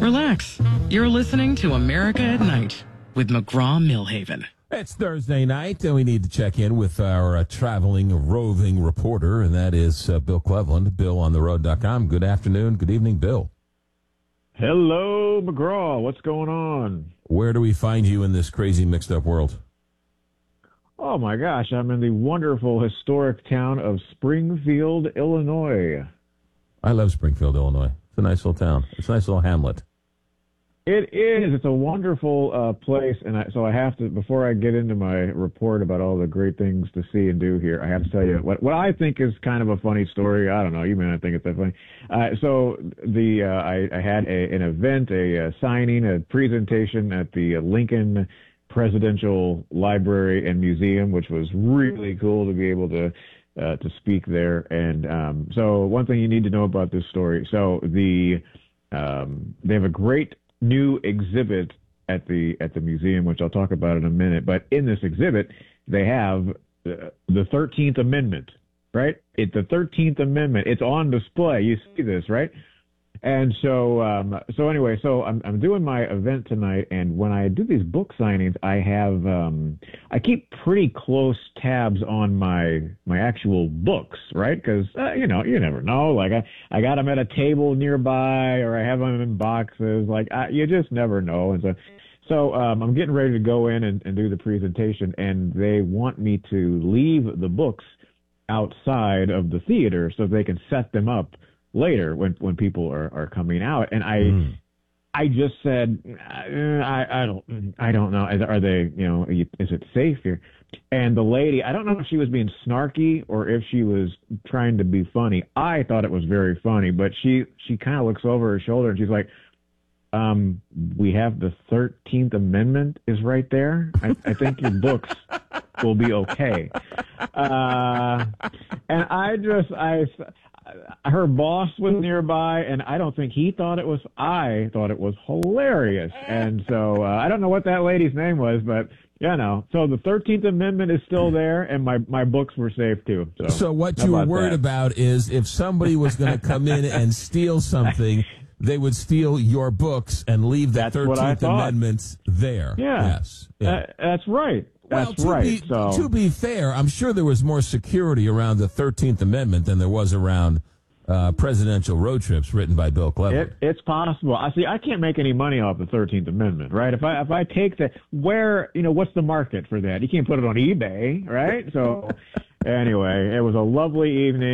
Relax. You're listening to America at Night with McGraw-Milhaven. It's Thursday night, and we need to check in with our traveling, roving reporter, and that is Bill Cleveland, BillOnTheRoad.com. Good afternoon, good evening, Bill. Hello, McGraw. What's going on? Where do we find you in this crazy, mixed-up world? Oh, my gosh. I'm in the wonderful, historic town of Springfield, Illinois. I love Springfield, Illinois. It's a nice little town. It's a nice little hamlet. It is. It's a wonderful place, and so I have to, before I get into my report about all the great things to see and do here, I have to tell you what I think is kind of a funny story. I don't know. You may not think it's that funny. I had an event, a signing, a presentation at the Lincoln Presidential Library and Museum, which was really cool to be able to speak there. And so one thing you need to know about this story. So they have a great new exhibit at the museum, which I'll talk about in a minute. But in this exhibit, they have the 13th Amendment, right? It's the 13th Amendment. It's on display. You see this, right? And so anyway, I'm doing my event tonight, and when I do these book signings, I keep pretty close tabs on my actual books, right? Because you never know. Like I got them at a table nearby, or I have them in boxes. Like you just never know. And so I'm getting ready to go in and do the presentation, and they want me to leave the books outside of the theater so they can set them up later when people are coming out. And I just said, I don't know. Are they, is it safe here? And the lady, I don't know if she was being snarky or if she was trying to be funny. I thought it was very funny, but she kind of looks over her shoulder and she's like, we have the 13th Amendment is right there. I think your books will be okay. And her boss was nearby, and I don't think he thought it was. I thought it was hilarious. And so I don't know what that lady's name was, but so the 13th Amendment is still there, and my books were safe too. So what you were worried about is if somebody was going to come in and steal something, they would steal your books and leave the 13th Amendment there. Yeah. Yes. Yeah. That's right. That's right. To be fair, I'm sure there was more security around the 13th Amendment than there was around presidential road trips written by Bill Cleveland. It's possible. I can't make any money off the 13th Amendment, right? If I take that, what's the market for that? You can't put it on eBay, right? So anyway, it was a lovely evening.